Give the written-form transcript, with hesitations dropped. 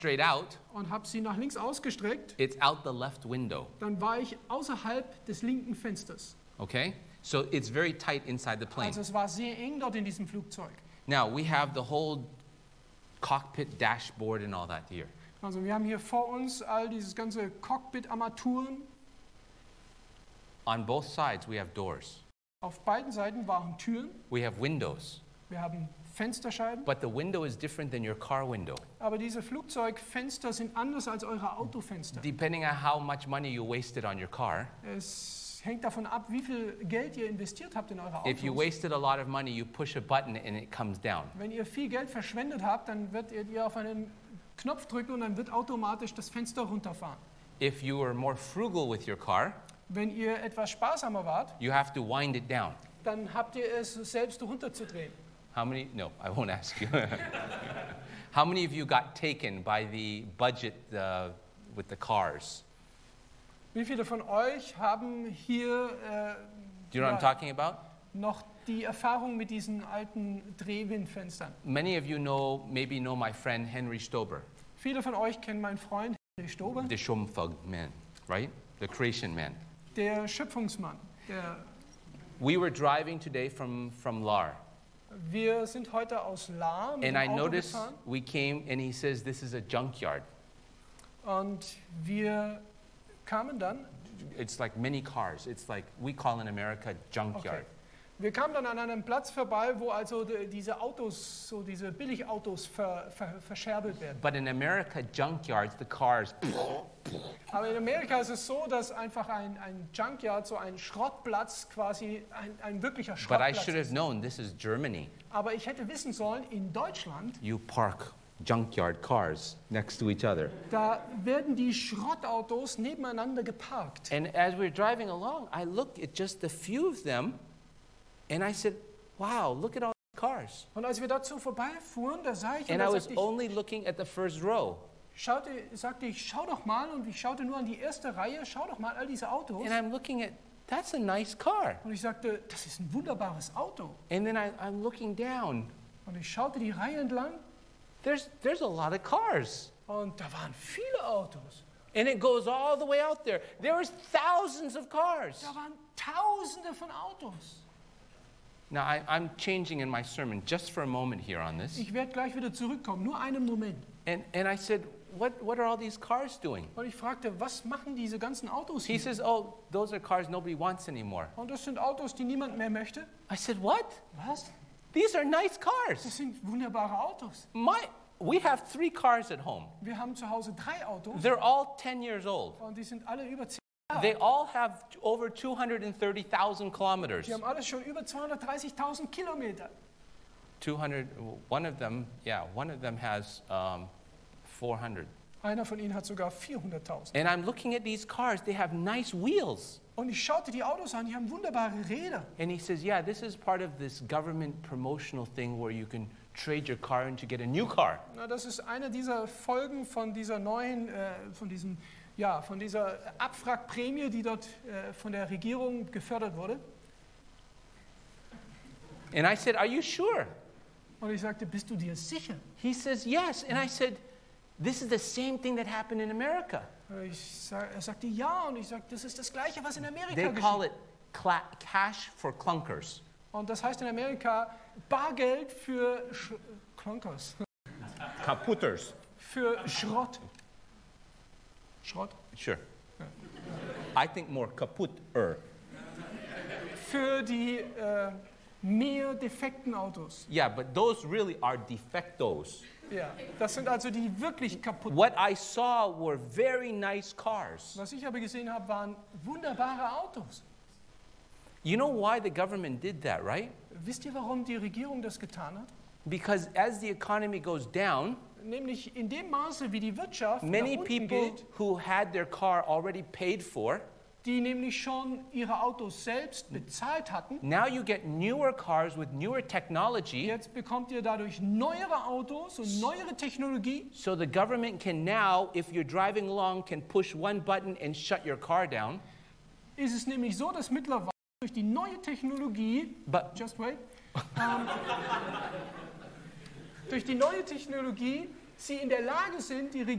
straight out, und habe sie nach links ausgestreckt, it's out the left window. dann war ich außerhalb des linken Fensters. Okay? So it's very tight inside the plane. Also es war sehr eng dort in diesem Flugzeug. Now, we have the whole cockpit dashboard and all that here. Also wir haben hier vor uns all dieses ganze Cockpit-Armaturen. On both sides, we have doors. Auf beiden Seiten waren Türen. We have windows. Wir haben Fensterscheiben. But the window is different than your car window. Aber diese Flugzeugfenster sind anders als eure Autofenster. Depending on how much money you wasted on your car. Es hängt davon ab, wie viel Geld ihr investiert habt in eure Autos. If you wasted a lot of money, you push a button and it comes down. Wenn ihr viel Geld verschwendet habt, dann werdet ihr auf einen Knopf drücken und dann wird automatisch das Fenster runterfahren. If you were more frugal with your car, Wenn ihr etwas sparsamer wart, you have to wind it down. dann habt ihr es selbst runterzudrehen. How many? No, I won't ask you. How many of you got taken by the budget with the cars? Wie viele von euch haben hier Do you know what I'm talking about? noch die Erfahrung mit diesen alten Drehwindfenstern? Many of you maybe know my friend Henry Stober, Viele von euch kennen meinen Freund Henry Stober, the Schöpfer man, right? The creation man. der Schöpfungsmann. We were driving today from Lahr, Wir sind heute aus Lahr mit and dem I Auto noticed gefahren we came, and he says this is a junkyard. und wir kamen dann. It's like many cars. It's like we call in America junkyard. Okay. Wir kamen dann an einem Platz vorbei, wo also diese Autos, so diese Billigautos verscherbelt werden. But in America, junkyards, the cars. Aber in Amerika ist es so, dass einfach ein Junkyard, so ein Schrottplatz quasi ein wirklicher But I Schrottplatz should have ist. known this is Germany. Aber ich hätte wissen sollen, in Deutschland, You park junkyard cars next to each other. da werden die Schrottautos nebeneinander geparkt. And as we were driving along, I looked at just a few of them, and I said, wow, look at all the cars. Und als wir dazu vorbeifuhren, da sah ich, und And I da was sagte only looking at the first row. sagte ich, schau doch mal, und ich schaute nur an die erste Reihe, schau doch mal all diese Autos. And I'm looking at, that's a nice car. Und ich sagte, das ist ein wunderbares Auto. And then I'm looking down. Und ich schaute die Reihe entlang, There's a lot of cars. und da waren viele Autos. And it goes all the way out there. There was thousands of cars. Da waren Tausende von Autos. Now, I'm changing in my sermon just for a moment here on this. Ich werde gleich wieder zurückkommen, nur einen Moment. And I said, what are all these cars doing? Und ich fragte, was machen diese ganzen Autos He hier? says, oh, those are cars nobody wants anymore. Und das sind Autos, die niemand mehr möchte. I said, what? Was? These are nice Das cars. sind wunderbare Autos. We have 3 cars at home. Wir haben zu Hause 3 Autos They're all 10 years old. und die sind alle über 10 They Jahre. all have over 230,000 kilometers. Die haben alles schon über 230.000 Kilometer. 200, one of them has 400. Einer von ihnen hat sogar 400.000. And I'm looking at these cars, they have nice wheels. Und ich schaute die Autos an, die haben wunderbare Räder. And he says, yeah, this is part of this government promotional thing where you can trade your car in to get a new car. Na, das ist eine dieser Folgen von dieser neuen, von dieser Abwrackprämie, die dort von der Regierung gefördert wurde. And I said, are you sure? Und ich sagte, bist du dir sicher? He says, yes. And I said, this is the same thing that happened in America. Er sagte ja, und ich sagte, das ist das Gleiche, was in Amerika They call geschieht. it cash for clunkers. Und das heißt in Amerika Bargeld für Clunkers, Kaputters. für Schrott. Schrott? Sure. I think more kaputter. Für die mehr defekten Autos. Yeah, but those really are defectos. Ja, das sind also die wirklich kaputten. What I saw were very nice cars. Was ich aber gesehen habe, waren wunderbare Autos. You know why the government did that, right? Wisst ihr, warum die Regierung das getan hat? Because as the economy goes down, Nämlich in dem Maße, wie die Wirtschaft many nach unten people geht, who had their car already paid for, die nämlich schon ihre Autos selbst bezahlt hatten. now you get newer cars with newer technology, Jetzt bekommt ihr dadurch neuere Autos und neuere Technologie. so the government can now, if you're driving along, can push one button and shut your car down. Ist es nämlich so, dass mittlerweile durch die neue Technologie, But just wait, durch die neue Technologie sie in der Lage sind, die